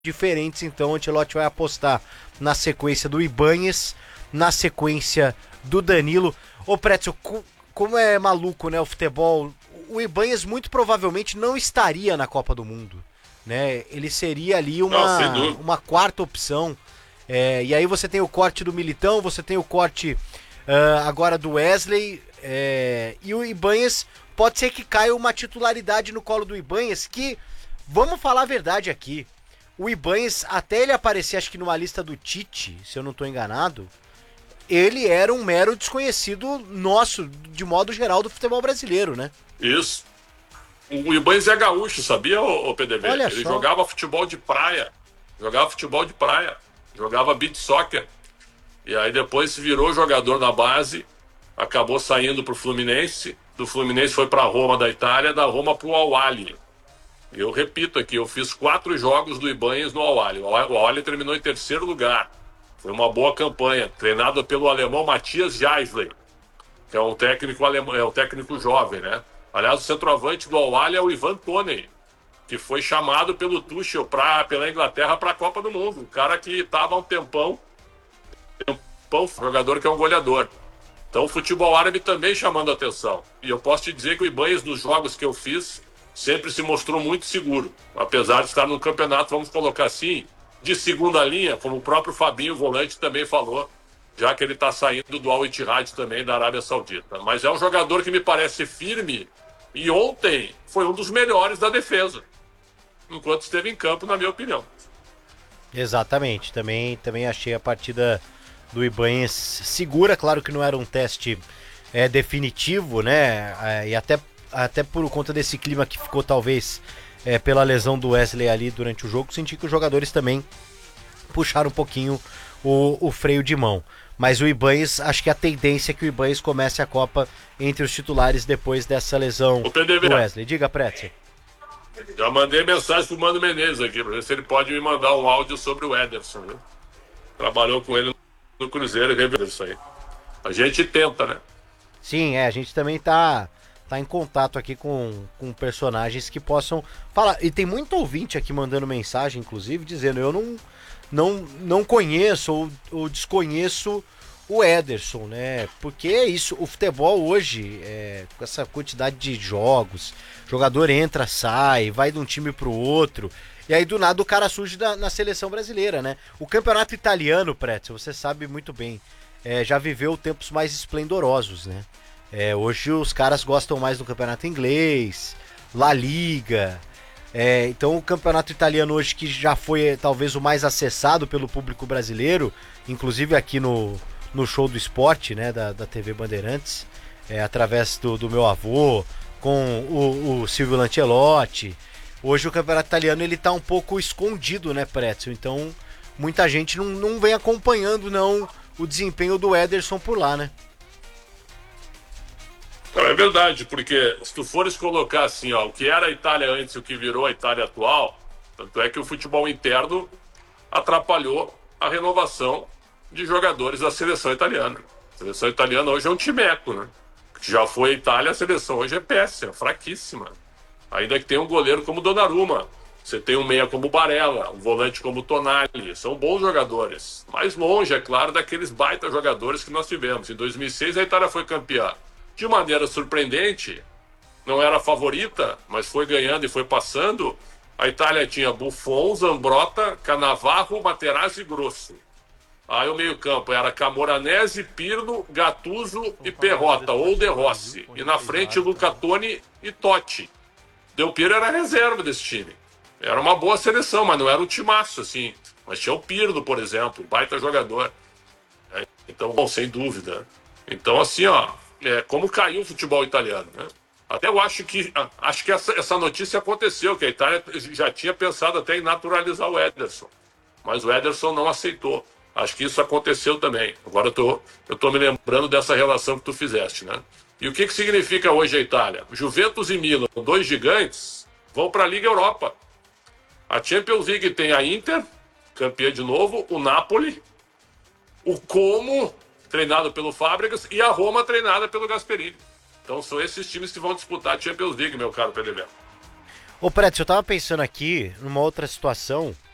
diferentes, então o Ancelotti vai apostar na sequência do Ibáñez, na sequência do Danilo. Ô Pretzel, como é maluco, né, o futebol, o Ibáñez muito provavelmente não estaria na Copa do Mundo, né? Ele seria ali uma quarta opção. E aí você tem o corte do Militão, você tem o corte agora do Wesley, e o Ibáñez pode ser que caia uma titularidade no colo do Ibáñez, que, vamos falar a verdade aqui, o Ibáñez, até ele aparecer, acho que numa lista do Tite, se eu não estou enganado, ele era um mero desconhecido nosso, de modo geral, do futebol brasileiro, né? Isso. O Ibáñez é gaúcho, sabia, ô PDV? Olha ele só. jogava futebol de praia, jogava beach soccer, e aí depois virou jogador na base, acabou saindo pro Fluminense, do Fluminense foi pra Roma da Itália, da Roma pro Al-Ahly. Eu repito aqui, eu fiz 4 jogos do Ibáñez no Al-Ahly. O Al-Ahly terminou em 3º lugar. Foi uma boa campanha, treinado pelo alemão Matthias Jaisley, que é um técnico alemão, é um técnico jovem, né? Aliás, o centroavante do Al-Ahly é o Ivan Toney, que foi chamado pelo Tuchel pela Inglaterra para a Copa do Mundo. Um cara que estava há um tempão, jogador que é um goleador. Então o futebol árabe também chamando a atenção. E eu posso te dizer que o Ibáñez, nos jogos que eu fiz, sempre se mostrou muito seguro. Apesar de estar num campeonato, vamos colocar assim, de segunda linha, como o próprio Fabinho, volante, também falou, já que ele está saindo do Al-Ittihad também, da Arábia Saudita. Mas é um jogador que me parece firme, e ontem foi um dos melhores da defesa, enquanto esteve em campo, na minha opinião. Exatamente, também achei a partida do Ibáñez segura, claro que não era um teste definitivo, né, e até por conta desse clima que ficou talvez pela lesão do Wesley ali durante o jogo, senti que os jogadores também puxaram um pouquinho o freio de mão. Mas o Ibáñez, acho que a tendência é que o Ibáñez comece a Copa entre os titulares depois dessa lesão do Wesley. Diga, Pretzel. Já mandei mensagem pro Mano Menezes aqui, pra ver se ele pode me mandar um áudio sobre o Ederson, viu? Trabalhou com ele no Cruzeiro e revelou isso aí. A gente tenta, né? Sim, a gente também tá em contato aqui com personagens que possam falar. E tem muito ouvinte aqui mandando mensagem, inclusive, dizendo: eu não conheço ou desconheço o Ederson, né? Porque é isso, o futebol hoje, com essa quantidade de jogos, jogador entra, sai, vai de um time pro outro, e aí do nada o cara surge na seleção brasileira, né? O campeonato italiano, Pretzel, você sabe muito bem, já viveu tempos mais esplendorosos, né? Hoje os caras gostam mais do campeonato inglês, La Liga. Então o campeonato italiano hoje, que já foi talvez o mais acessado pelo público brasileiro, inclusive aqui no show do esporte, né, da TV Bandeirantes, através do meu avô, com o Silvio Lancelotti. Hoje o campeonato italiano ele tá um pouco escondido, né, Pretzel? Então muita gente não vem acompanhando não o desempenho do Ederson por lá, né? Não, é verdade, porque se tu fores colocar assim, ó, o que era a Itália antes e o que virou a Itália atual, tanto é que o futebol interno atrapalhou a renovação de jogadores da seleção italiana. A seleção italiana hoje é um timeco, né? Já foi a Itália, a seleção hoje é péssima, fraquíssima. Ainda que tem um goleiro como Donnarumma, você tem um meia como Barella, um volante como Tonali, são bons jogadores. Mais longe, é claro, daqueles baita jogadores que nós tivemos. Em 2006 a Itália foi campeã. De maneira surpreendente, não era a favorita, mas foi ganhando e foi passando. A Itália tinha Buffon, Zambrotta, Cannavaro, Materazzi e Grosso. Aí o meio-campo era Camoranesi, Pirlo, Gattuso e Perrotta, ou De Rossi. E na frente, Luca Toni e Totti. Del Piero era a reserva desse time. Era uma boa seleção, mas não era um timaço, assim. Mas tinha o Pirlo, por exemplo, baita jogador. Então, bom, sem dúvida. Então, assim, ó, como caiu o futebol italiano, né? Até eu acho que essa notícia aconteceu, que a Itália já tinha pensado até em naturalizar o Ederson. Mas o Ederson não aceitou. Acho que isso aconteceu também. Agora eu tô me lembrando dessa relação que tu fizeste, né? E o que significa hoje a Itália? Juventus e Milan, 2 gigantes, vão para a Liga Europa. A Champions League tem a Inter, campeã de novo, o Napoli, o Como, treinado pelo Fábricas, e a Roma, treinada pelo Gasperini. Então são esses times que vão disputar a Champions League, meu caro PDV. Ô, Pretzel, eu tava pensando aqui numa outra situação.